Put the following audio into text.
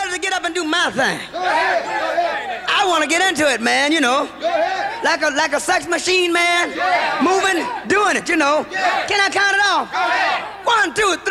wanted to get up and do my thing. I want to get into it, man, you know. Like a sex machine, man. Moving, doing it, you know. Can I count it off? 1, 2, 3.